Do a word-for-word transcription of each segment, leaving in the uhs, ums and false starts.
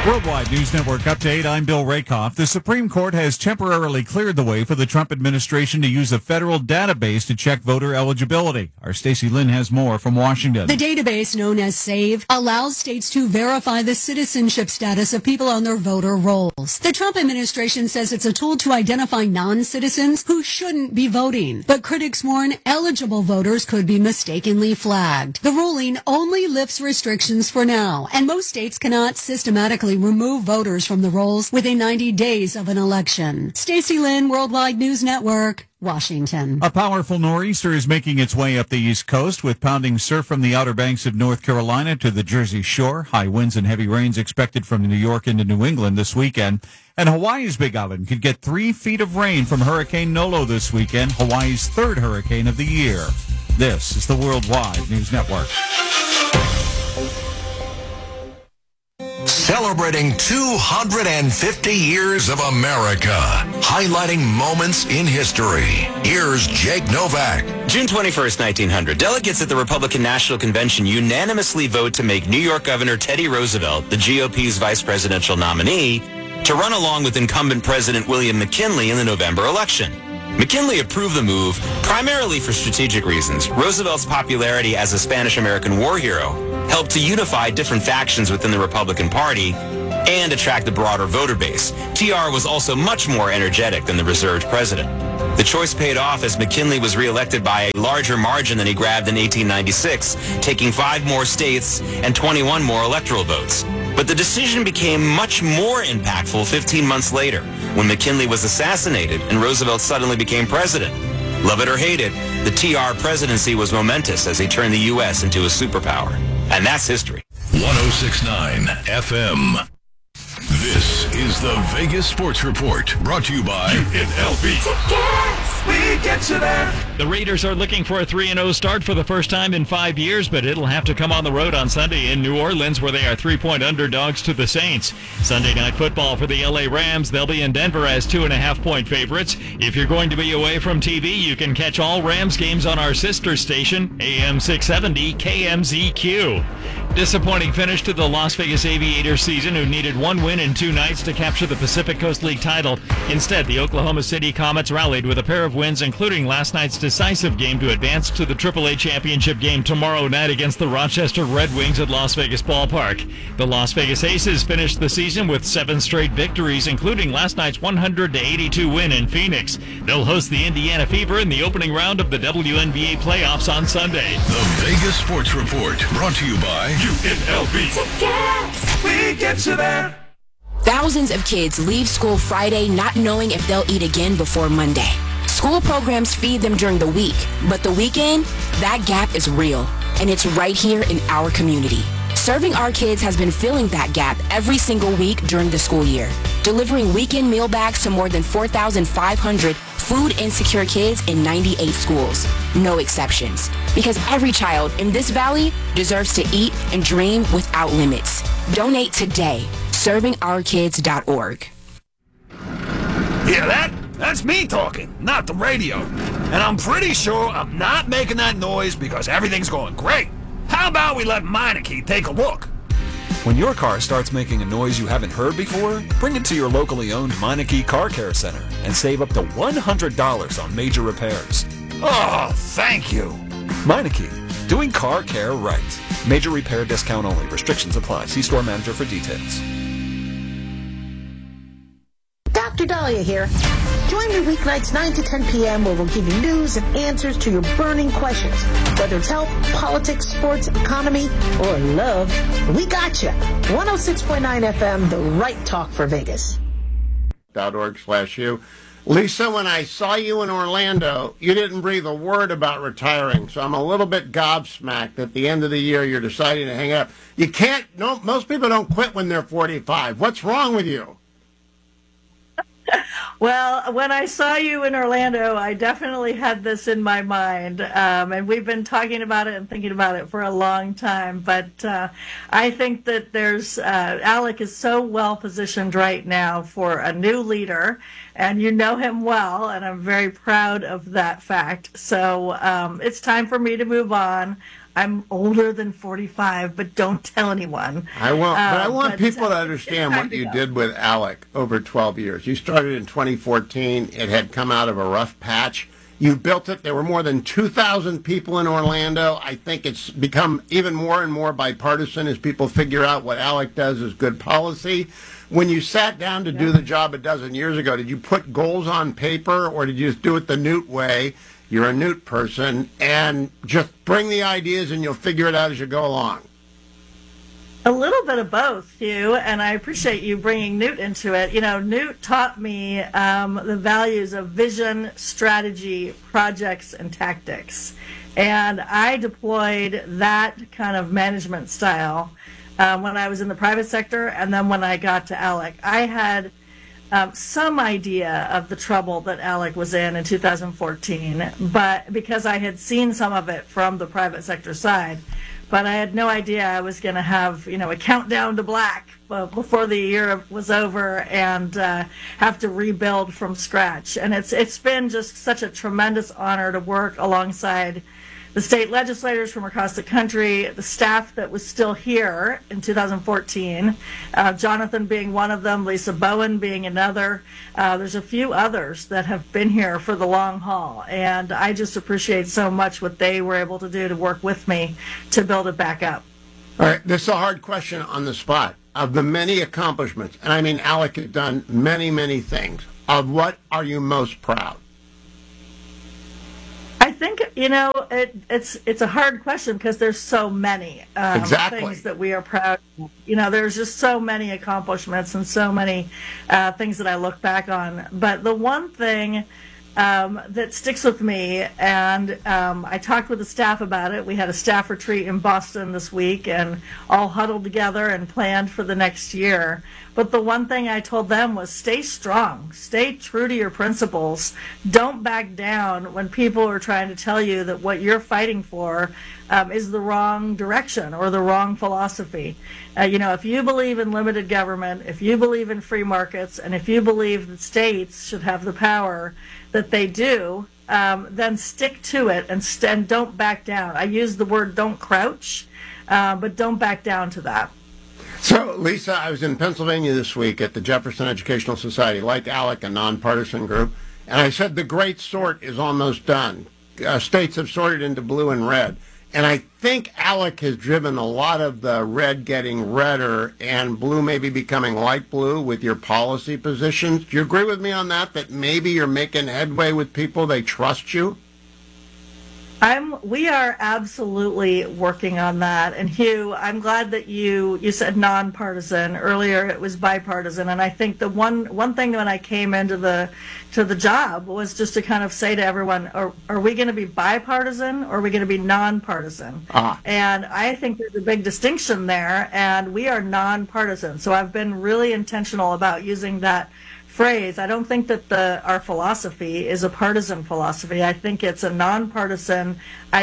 Worldwide News Network update. I'm Bill Rakoff. The Supreme Court has temporarily cleared the way for the Trump administration to use a federal database to check voter eligibility. Our Stacey Lynn has more from Washington. The database, known as SAVE, allows states to verify the citizenship status of people on their voter rolls. The Trump administration says it's a tool to identify non-citizens who shouldn't be voting. But critics warn eligible voters could be mistakenly flagged. The ruling only lifts restrictions for now, and most states cannot systematically remove voters from the rolls within ninety days of an election. Stacey Lynn, Worldwide News Network, Washington. A powerful nor'easter is making its way up the East Coast with pounding surf from the Outer Banks of North Carolina to the Jersey Shore. High winds and heavy rains expected from New York into New England this weekend. And Hawaii's Big Island could get three feet of rain from Hurricane Nolo this weekend, Hawaii's third hurricane of the year. This is the Worldwide News Network. Celebrating two hundred fifty years of America, highlighting moments in history. Here's Jake Novak. June twenty-first, nineteen hundred, delegates at the Republican National Convention unanimously vote to make New York Governor Teddy Roosevelt the G O P's vice presidential nominee to run along with incumbent President William McKinley in the November election. McKinley approved the move primarily for strategic reasons. Roosevelt's popularity as a Spanish-American war hero helped to unify different factions within the Republican Party and attract a broader voter base. T R was also much more energetic than the reserved president. The choice paid off as McKinley was reelected by a larger margin than he grabbed in eighteen ninety-six, taking five more states and twenty-one more electoral votes. But the decision became much more impactful fifteen months later, when McKinley was assassinated and Roosevelt suddenly became president. Love it or hate it, the T R presidency was momentous as he turned the U S into a superpower. And that's history. one oh six point nine F M. This is the Vegas Sports Report, brought to you by U N L V. Tickets! We get you there! The Raiders are looking for a three and oh start for the first time in five years, but it'll have to come on the road on Sunday in New Orleans, where they are three-point underdogs to the Saints. Sunday night football for the L A Rams. They'll be in Denver as two-and-a-half-point favorites. If you're going to be away from T V, you can catch all Rams games on our sister station, A M six seventy K M Z Q. Disappointing finish to the Las Vegas Aviators season, who needed one win in two nights to capture the Pacific Coast League title. Instead, the Oklahoma City Comets rallied with a pair of wins, including last night's decisive game to advance to the triple A championship game tomorrow night against the Rochester Red Wings at Las Vegas Ballpark. The Las Vegas Aces finished the season with seven straight victories, including last night's one hundred to eighty-two win in Phoenix. They'll host the Indiana Fever in the opening round of the W N B A playoffs on Sunday. The Vegas Sports Report, brought to you by U N L V. Tickets! We get you there! Thousands of kids leave school Friday not knowing if they'll eat again before Monday. School programs feed them during the week, but the weekend, that gap is real, and it's right here in our community. Serving Our Kids has been filling that gap every single week during the school year, delivering weekend meal bags to more than four thousand five hundred food-insecure kids in ninety-eight schools. No exceptions, because every child in this valley deserves to eat and dream without limits. Donate today. serving our kids dot org. Hear that? That's me talking, not the radio. And I'm pretty sure I'm not making that noise because everything's going great. How about we let Meineke take a look? When your car starts making a noise you haven't heard before, bring it to your locally owned Meineke Car Care Center and save up to one hundred dollars on major repairs. Oh, thank you. Meineke, doing car care right. Major repair discount only. Restrictions apply. See store manager for details. Doctor Dahlia here. Join me weeknights nine to ten p.m. where we'll give you news and answers to your burning questions. Whether it's health, politics, sports, economy, or love, we got you. one oh six point nine F M, the right talk for Vegas. .org slash you. Lisa, when I saw you in Orlando, you didn't breathe a word about retiring, so I'm a little bit gobsmacked at the end of the year you're deciding to hang up. You can't, no, most people don't quit when they're forty-five. What's wrong with you? Well, when I saw you in Orlando, I definitely had this in my mind, um, and we've been talking about it and thinking about it for a long time. But uh, I think that there's uh, Alec is so well positioned right now for a new leader, and you know him well, and I'm very proud of that fact. So um, it's time for me to move on. I'm older than forty-five, but don't tell anyone. I won't, but I Uh, want but, people uh, to understand it's time what to you go. did with Alec over twelve years. You started in twenty fourteen. It had come out of a rough patch. You built it. There were more than two thousand people in Orlando. I think it's become even more and more bipartisan as people figure out what Alec does is good policy. When you sat down to do the job a dozen years ago, did you put goals on paper or did you just do it the Newt way? You're a Newt person, and just bring the ideas and you'll figure it out as you go along. A little bit of both, Hugh, and I appreciate you bringing Newt into it. You know, Newt taught me um, the values of vision, strategy, projects, and tactics. And I deployed that kind of management style um, when I was in the private sector, and then when I got to Alec. I had um, some idea of the trouble that Alec was in in two thousand fourteen, but because I had seen some of it from the private sector side. But I had no idea I was going to have, you know, a countdown to black uh, before the year was over and uh, have to rebuild from scratch. And it's it's been just such a tremendous honor to work alongside the state legislators from across the country, the staff that was still here in two thousand fourteen, uh, Jonathan being one of them, Lisa Bowen being another. Uh, there's a few others that have been here for the long haul, and I just appreciate so much what they were able to do to work with me to build it back up. All right, this is a hard question on the spot. Of the many accomplishments, and I mean Alec has done many, many things, of what are you most proud? I think, you know, it, it's it's a hard question because there's so many um, Exactly. things that we are proud of. You know, there's just so many accomplishments and so many uh, things that I look back on. But the one thing um, that sticks with me, and um, I talked with the staff about it. We had a staff retreat in Boston this week and all huddled together and planned for the next year. But the one thing I told them was stay strong, stay true to your principles. Don't back down when people are trying to tell you that what you're fighting for um, is the wrong direction or the wrong philosophy. Uh, you know, if you believe in limited government, if you believe in free markets, and if you believe that states should have the power that they do, um, then stick to it and, st- and don't back down. I use the word don't crouch, uh, but don't back down to that. So, Lisa, I was in Pennsylvania this week at the Jefferson Educational Society, like Alec, a nonpartisan group, and I said the great sort is almost done. Uh, states have sorted into blue and red. And I think Alec has driven a lot of the red getting redder and blue maybe becoming light blue with your policy positions. Do you agree with me on that, that maybe you're making headway with people, they trust you? I'm. We are absolutely working on that. And Hugh, I'm glad that you you said nonpartisan earlier. It was bipartisan, and I think the one one thing when I came into the to the job was just to kind of say to everyone, are are we going to be bipartisan or are we going to be nonpartisan? Ah. And I think there's a big distinction there, and we are nonpartisan. So I've been really intentional about using that phrase. I don't think that the our philosophy is a partisan philosophy. I think it's a nonpartisan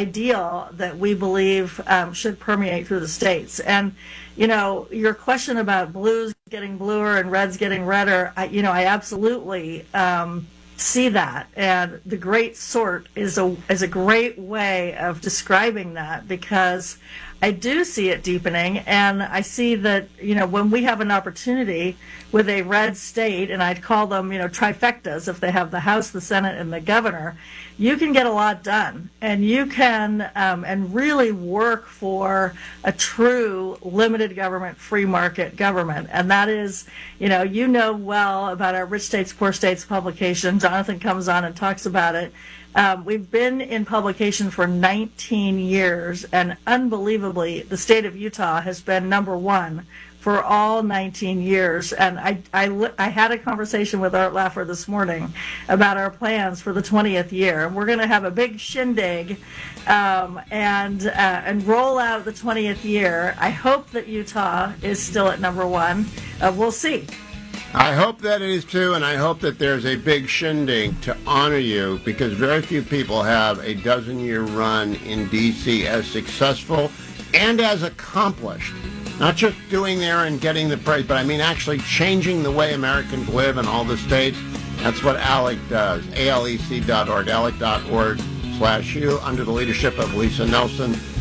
ideal that we believe um, should permeate through the states. And, you know, your question about blues getting bluer and reds getting redder, I, you know, I absolutely um, see that. And the great sort is a is a great way of describing that, because I do see it deepening, and I see that, you know, when we have an opportunity with a red state, and I'd call them, you know, trifectas if they have the House, the Senate, and the governor, you can get a lot done, and you can um, and really work for a true limited government, free market government. And that is, you know, you know well about our Rich States, Poor States publication. Jonathan comes on and talks about it. Um, we've been in publication for nineteen years, and unbelievably, the state of Utah has been number one for all nineteen years. And I, I, I had a conversation with Art Laffer this morning about our plans for the twentieth year. And we're going to have a big shindig um, and, uh, and roll out the twentieth year. I hope that Utah is still at number one. Uh, we'll see. I hope that it is too, and I hope that there's a big shindig to honor you, because very few people have a dozen-year run in D C as successful and as accomplished. Not just doing there and getting the praise, but I mean actually changing the way Americans live in all the states. That's what ALEC does, A L E C dot org, alec dot org slash you, under the leadership of Lisa Nelson.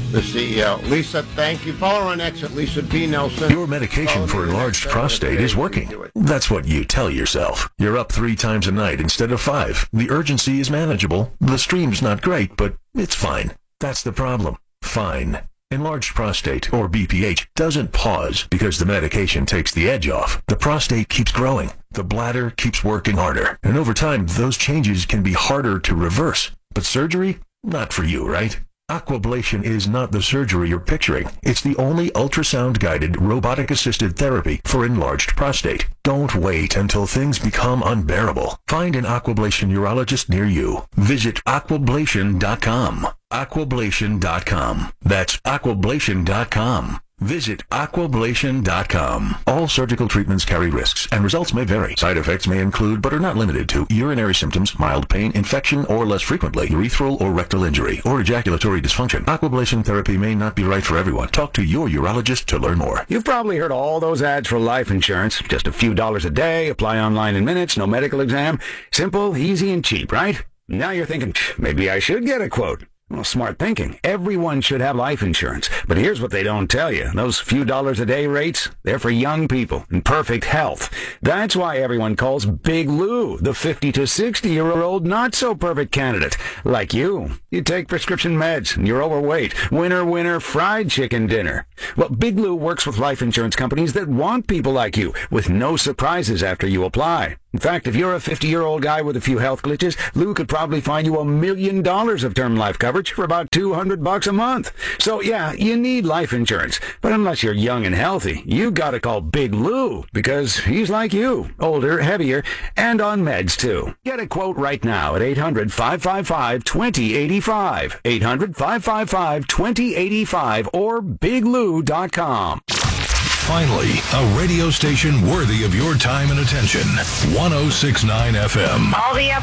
the C E O. Lisa, thank you. Follow her on X at Lisa B. Nelson. Your medication for enlarged prostate is working. That's what you tell yourself. You're up three times a night instead of five. The urgency is manageable. The stream's not great, but it's fine. That's the problem. Fine. Enlarged prostate, or B P H, doesn't pause because the medication takes the edge off. The prostate keeps growing. The bladder keeps working harder. And over time, those changes can be harder to reverse. But surgery? Not for you, right? Aquablation is not the surgery you're picturing. It's the only ultrasound-guided, robotic-assisted therapy for enlarged prostate. Don't wait until things become unbearable. Find an Aquablation urologist near you. Visit aquablation dot com. aquablation dot com. That's aquablation dot com. Visit aquablation dot com. All surgical treatments carry risks, and results may vary. Side effects may include, but are not limited to, urinary symptoms, mild pain, infection, or less frequently, urethral or rectal injury, or ejaculatory dysfunction. Aquablation therapy may not be right for everyone. Talk to your urologist to learn more. You've probably heard all those ads for life insurance. Just a few dollars a day, apply online in minutes, no medical exam. Simple, easy, and cheap, right? Now you're thinking, maybe I should get a quote. Well, smart thinking. Everyone should have life insurance. But here's what they don't tell you. Those few dollars a day rates, they're for young people in perfect health. That's why everyone calls Big Lou the fifty to sixty-year-old not-so-perfect candidate. Like you. You take prescription meds, and you're overweight. Winner, winner, fried chicken dinner. Well, Big Lou works with life insurance companies that want people like you, with no surprises after you apply. In fact, if you're a fifty-year-old guy with a few health glitches, Lou could probably find you a million dollars of term life coverage for about two hundred bucks a month. So yeah, you need life insurance. But unless you're young and healthy, you gotta call Big Lou, because he's like you, older, heavier, and on meds too. Get a quote right now at eight hundred, five five five, two zero eight five, eight hundred, five five five, two zero eight five, or big lou dot com. Finally, a radio station worthy of your time and attention. one oh six point nine F M. All the